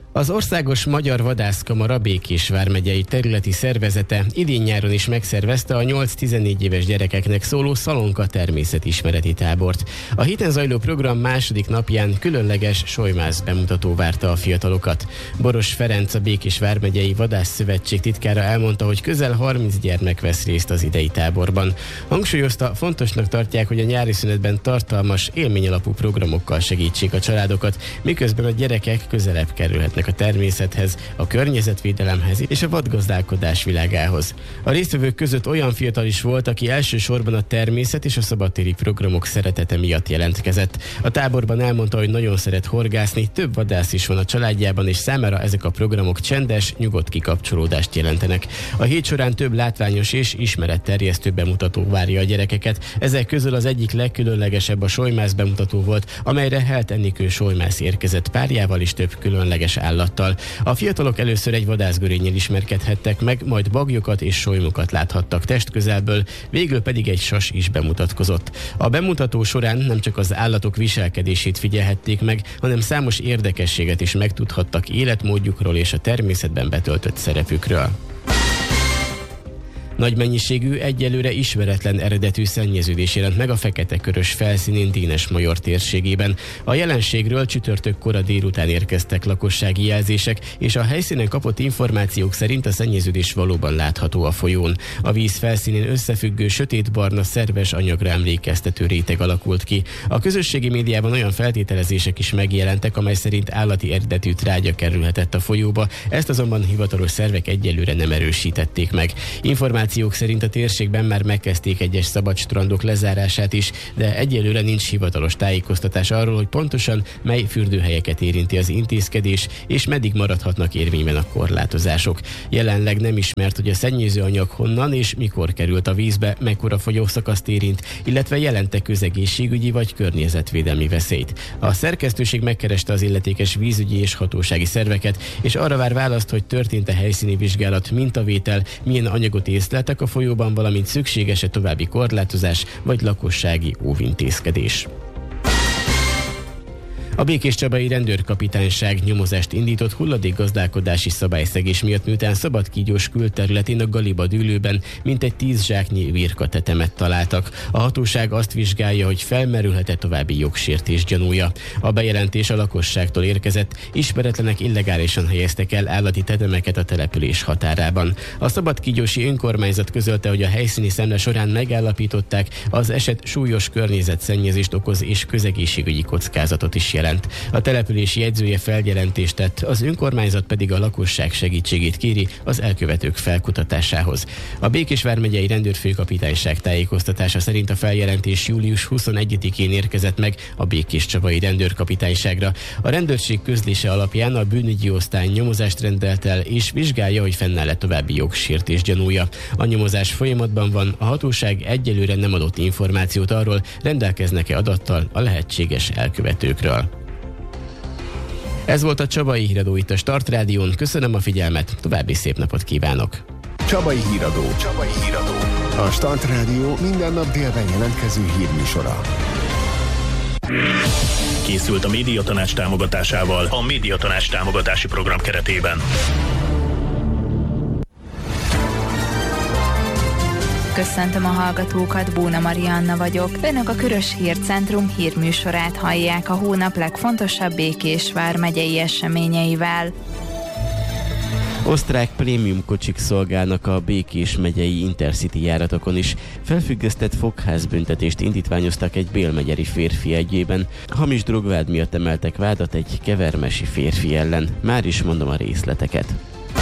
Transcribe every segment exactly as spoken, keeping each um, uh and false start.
Az Országos Magyar Vadászkamara Békés vármegyei területi szervezete idén-nyáron is megszervezte a nyolc-tizennégy éves gyerekeknek szóló Szalonka természetismereti tábort. A héten zajló program második napján különleges sojmász bemutató várta a fiatalokat. Boros Ferenc, a Békés vármegyei Vadászszövetség titkára elmondta, hogy közel harminc gyermek vesz részt az idei táborban. Hangsúlyozta, fontosnak tartják, hogy a nyári szünetben tartalmas, élményalapú programokkal segítsék a családokat, miközben a gyerekek közelebb kerülhetnek a természethez, a környezetvédelemhez és a vadgazdálkodás világához. A résztvevők között olyan fiatal is volt, aki elsősorban a természet és a szabadtéri programok szeretete miatt jelentkezett. A táborban elmondta, hogy nagyon szeret horgászni, több vadász is van a családjában, és számára ezek a programok csendes, nyugodt kikapcsolódást jelentenek. A hét során több látványos és ismeretterjesztő bemutató várja a gyerekeket. Ezek közül az egyik legkülönlegesebb a sojmász bemutató volt, amelyre Helt Enikő sojmász érkezett párjával és több különleges állattal. A fiatalok először egy vadászgörénnyel ismerkedhettek meg, majd baglyokat és solymokat láthattak testközelből, végül pedig egy sas is bemutatkozott. A bemutató során nem csak az állatok viselkedését figyelhették meg, hanem számos érdekességet is megtudhattak életmódjukról és a természetben betöltött szerepükről. Nagy mennyiségű, egyelőre ismeretlen eredetű szennyeződés jelent meg a Fekete-Körös felszínén Dénes-Major térségében. A jelenségről csütörtök kora délután érkeztek lakossági jelzések, és a helyszínen kapott információk szerint a szennyeződés valóban látható a folyón. A víz felszínén összefüggő sötétbarna szerves anyagra emlékeztető réteg alakult ki. A közösségi médiában olyan feltételezések is megjelentek, amely szerint állati eredetű trágya kerülhetett a folyóba, ezt azonban hivatalos szervek egyelőre nem erősítették meg. Információk szerint a térségben már megkezdték egyes szabad strandok lezárását is, de egyelőre nincs hivatalos tájékoztatás arról, hogy pontosan mely fürdőhelyeket érinti az intézkedés, és meddig maradhatnak érvényben a korlátozások. Jelenleg nem ismert, hogy a szennyező anyag honnan és mikor került a vízbe, mekkora folyószakaszt érint, illetve jelente közegészségügyi vagy környezetvédelmi veszélyt. A szerkesztőség megkereste az illetékes vízügyi és hatósági szerveket, és arra vár választ, hogy történt-e helyszíni vizsgálat, mintavétel, milyen anyagot észleltek a folyóban, valamint szükséges-e további korlátozás vagy lakossági óvintézkedés. A Békéscsabai Rendőrkapitányság nyomozást indított hulladékgazdálkodási szabályszegés miatt, miután Szabadkígyós külterületén a Galiba dűlőben mintegy tíz zsáknyi virkatetemet találtak. A hatóság azt vizsgálja, hogy felmerülhet-e további jogsértés gyanúja. A bejelentés a lakosságtól érkezett, ismeretlenek illegálisan helyeztek el állati tetemeket a település határában. A Szabadkígyósi önkormányzat közölte, hogy a helyszíni szemle során megállapították, az eset súlyos környezetszennyezést okoz és közegészségügyi kockázatot is jelent. A települési jegyzője feljelentést tett, az önkormányzat pedig a lakosság segítségét kéri az elkövetők felkutatásához. A Békés vármegyei rendőrfőkapitányság tájékoztatása szerint a feljelentés július huszonegyedikén érkezett meg a Békéscsabai Rendőrkapitányságra. A rendőrség közlése alapján a bűnügyi osztály nyomozást rendelt el, és vizsgálja, hogy fennáll-e további jogsértés gyanúja. A nyomozás folyamatban van, a hatóság egyelőre nem adott információt arról, rendelkeznek-e adattal a lehetséges elkövetőkről. Ez volt a Csabai Híradó itt a Start Rádión. Köszönöm a figyelmet, további szép napot kívánok! Csabai Híradó. Csabai Híradó. A Start Rádió minden nap délben jelentkező hírműsora. Készült a Médiatanács támogatásával a Médiatanács támogatási program keretében. Köszöntöm a hallgatókat, Bóna Marianna vagyok. Önök a Körös Hírcentrum hírműsorát hallják a hónap legfontosabb Békés vármegyei eseményeivel. Osztrák prémium kocsik szolgálnak a Békés megyei Intercity járatokon is. Felfüggesztett fogházbüntetést indítványoztak egy bélmegyeri férfi ügyében. Hamis drogvád miatt emeltek vádat egy kevermesi férfi ellen. Már is mondom a részleteket.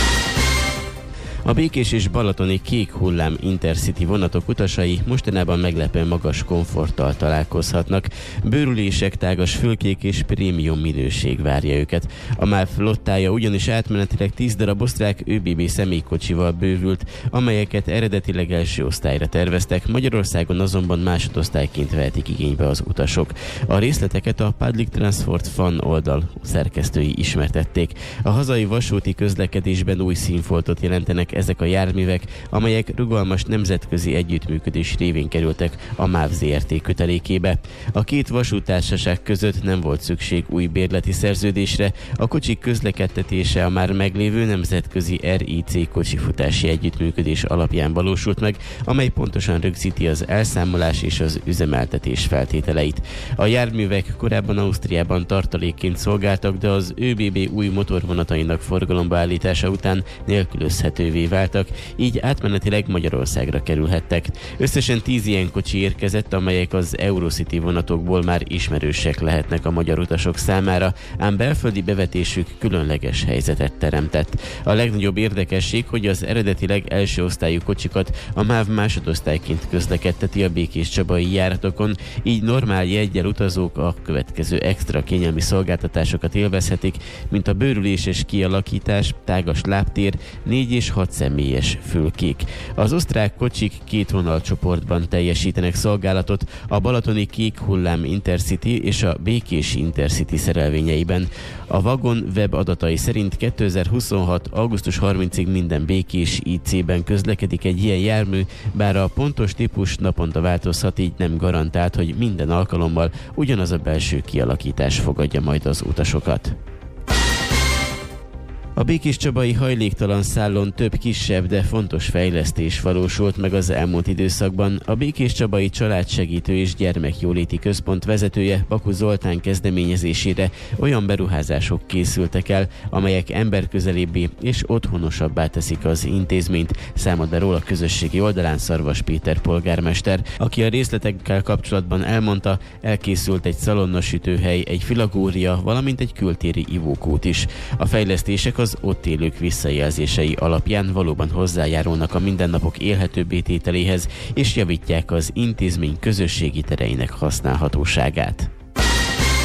A Békés és balatoni kék hullám Intercity vonatok utasai mostanában meglepően magas komforttal találkozhatnak. Bőrülések, tágas fülkék és prémium minőség várja őket. A MÁV flottája ugyanis átmenetileg tíz darab osztrák ÖBB személykocsival bővült, amelyeket eredetileg első osztályra terveztek, Magyarországon azonban másodosztályként vehetik igénybe az utasok. A részleteket a Public Transport Fan oldal szerkesztői ismertették. A hazai vasúti közlekedésben új színfoltot jelentenek ezek a járművek, amelyek rugalmas nemzetközi együttműködés révén kerültek a MÁV zé er té kötelékébe. A két vasúttársaság között nem volt szükség új bérleti szerződésre, a kocsik közlekedtetése a már meglévő nemzetközi er i cé kocsifutási együttműködés alapján valósult meg, amely pontosan rögzíti az elszámolás és az üzemeltetés feltételeit. A járművek korábban Ausztriában tartalékként szolgáltak, de az ÖBB új motorvonatainak forgalomba állítása után nélkülözhetővé váltak, így átmenetileg Magyarországra kerülhettek. Összesen tíz ilyen kocsi érkezett, amelyek az Eurocity vonatokból már ismerősek lehetnek a magyar utasok számára, ám belföldi bevetésük különleges helyzetet teremtett. A legnagyobb érdekesség, hogy az eredetileg első osztályú kocsikat a MÁV másodosztályként közlekedteti a békéscsabai járatokon, így normál jeggyel utazók a következő extra kényelmi szolgáltatásokat élvezhetik, mint a bőrüléses kialakítás, tágas lábtér, négy és hat személyes fülkék. Az osztrák kocsik két vonalcsoportban teljesítenek szolgálatot, a balatoni Kék Hullám Intercity és a Békési Intercity szerelvényeiben. A vagon web adatai szerint kétezer-huszonhat. augusztus harmincadikáig minden békés í cében közlekedik egy ilyen jármű, bár a pontos típus naponta változhat, így nem garantált, hogy minden alkalommal ugyanaz a belső kialakítás fogadja majd az utasokat. A békéscsabai hajléktalan szállón több kisebb, de fontos fejlesztés valósult meg az elmúlt időszakban. A békéscsabai családsegítő és gyermekjóléti központ vezetője Baku Zoltán kezdeményezésére olyan beruházások készültek el, amelyek emberközelébbé és otthonosabbá teszik az intézményt, számolt be róla a közösségi oldalán Szarvas Péter polgármester, aki a részletekkel kapcsolatban elmondta, elkészült egy szalonnasütőhely, egy filagória, valamint egy kültéri ivókút is. A fejlesztések az az ott élők visszajelzései alapján valóban hozzájárulnak a mindennapok élhetőbbé tételéhez, és javítják az intézmény közösségi tereinek használhatóságát.